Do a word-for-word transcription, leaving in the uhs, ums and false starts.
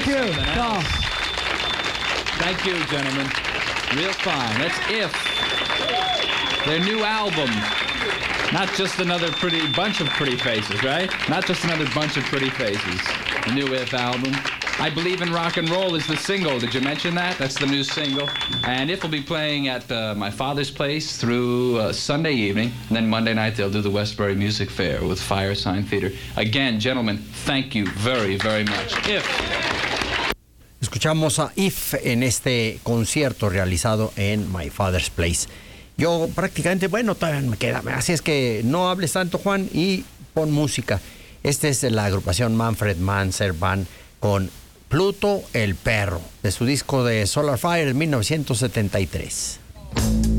Thank you. No. Thank you, gentlemen. Real fine. That's If. Their new album. Not just another pretty bunch of pretty faces, right? Not just another bunch of pretty faces. The new If album. I Believe in Rock and Roll is the single. Did you mention that? That's the new single. And If will be playing at uh, my father's place through uh, Sunday evening. And then Monday night they'll do the Westbury Music Fair with Firesign Theater. Again, gentlemen, thank you very, very much. If. Escuchamos a If en este concierto realizado en My Father's Place. Yo prácticamente, bueno, todavía me queda. Así es que no hables tanto, Juan, y pon música. Esta es la agrupación Manfred Manzer Band con Pluto el Perro, de su disco de Solar Fire en mil novecientos setenta y tres.